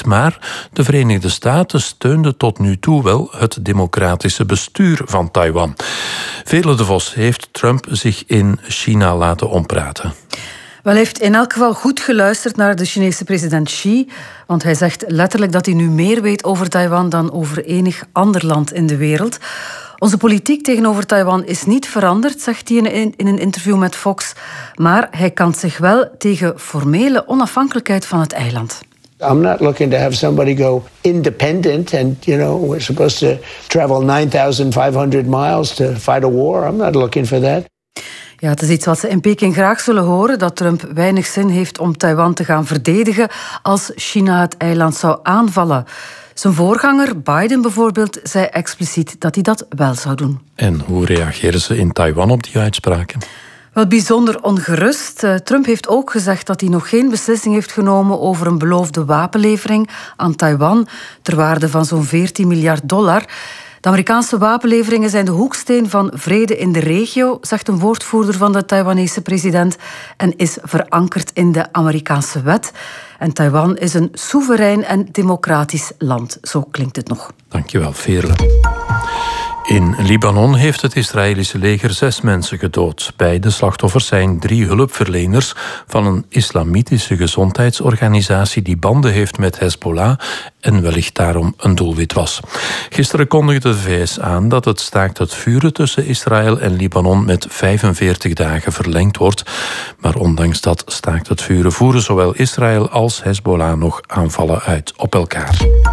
maar de Verenigde Staten steunden tot nu toe wel het democratische bestuur van Taiwan. Veerle de Vos, heeft Trump zich in China laten ompraten? Wel, hij heeft in elk geval goed geluisterd naar de Chinese president Xi, want hij zegt letterlijk dat hij nu meer weet over Taiwan dan over enig ander land in de wereld. Onze politiek tegenover Taiwan is niet veranderd, zegt hij in een interview met Fox, maar hij kant zich wel tegen formele onafhankelijkheid van het eiland. I'm not looking to have somebody go independent and, we're supposed to travel 9,500 miles to fight a war. I'm not looking for that. Ja, het is iets wat ze in Peking graag zullen horen, dat Trump weinig zin heeft om Taiwan te gaan verdedigen als China het eiland zou aanvallen. Zijn voorganger, Biden bijvoorbeeld, zei expliciet dat hij dat wel zou doen. En hoe reageren ze in Taiwan op die uitspraken? Wel bijzonder ongerust. Trump heeft ook gezegd dat hij nog geen beslissing heeft genomen over een beloofde wapenlevering aan Taiwan ter waarde van zo'n $14 miljard. De Amerikaanse wapenleveringen zijn de hoeksteen van vrede in de regio, zegt een woordvoerder van de Taiwanese president, en is verankerd in de Amerikaanse wet. En Taiwan is een soeverein en democratisch land. Zo klinkt het nog. Dankjewel, Veerle. In Libanon heeft het Israëlische leger 6 mensen gedood. Bij de slachtoffers zijn 3 hulpverleners van een islamitische gezondheidsorganisatie die banden heeft met Hezbollah en wellicht daarom een doelwit was. Gisteren kondigde de VS aan dat het staakt het vuren tussen Israël en Libanon met 45 dagen verlengd wordt. Maar ondanks dat staakt het vuren voeren zowel Israël als Hezbollah nog aanvallen uit op elkaar.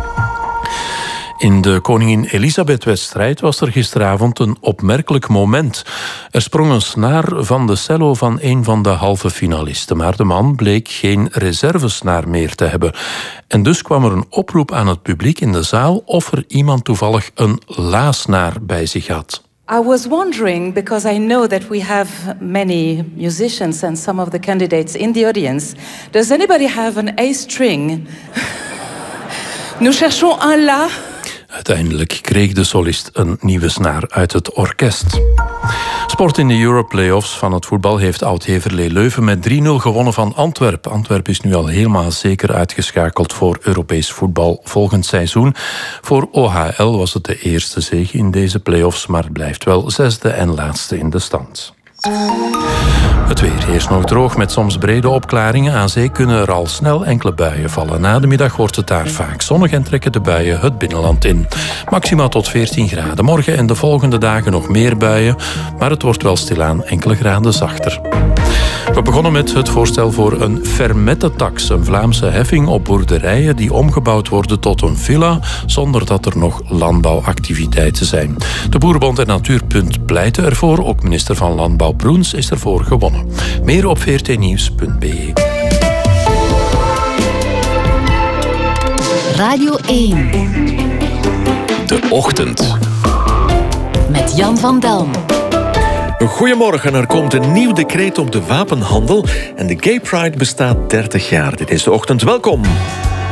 In de Koningin Elisabeth-wedstrijd was er gisteravond een opmerkelijk moment. Er sprong een snaar van de cello van een van de halve finalisten, maar de man bleek geen reservesnaar meer te hebben. En dus kwam er een oproep aan het publiek in de zaal of er iemand toevallig een la-snaar bij zich had. I was wondering, because I know that we have many musicians and some of the candidates in the audience. Does anybody have an A-string? Nous cherchons un la. Uiteindelijk kreeg de solist een nieuwe snaar uit het orkest. Sport in de Euro-playoffs van het voetbal heeft Oud-Heverlee Leuven met 3-0 gewonnen van Antwerpen. Antwerpen is nu al helemaal zeker uitgeschakeld voor Europees voetbal volgend seizoen. Voor OHL was het de eerste zege in deze playoffs, maar het blijft wel 6e en laatste in de stand. Het weer eerst nog droog met soms brede opklaringen. Aan zee kunnen er al snel enkele buien vallen. Na de middag wordt het daar vaak zonnig en trekken de buien het binnenland in. Maximaal tot 14 graden. Morgen en de volgende dagen nog meer buien, maar het wordt wel stilaan enkele graden zachter. We begonnen met het voorstel voor een fermette-tax, een Vlaamse heffing op boerderijen die omgebouwd worden tot een villa, zonder dat er nog landbouwactiviteiten zijn. De Boerenbond en Natuurpunt pleiten ervoor, ook minister van Landbouw Broens is ervoor gewonnen. Meer op vrtnieuws.be. Radio 1. De Ochtend. Met Jan van Delm. Goedemorgen, er komt een nieuw decreet op de wapenhandel en de Gay Pride bestaat 30 jaar. Dit is De Ochtend, welkom.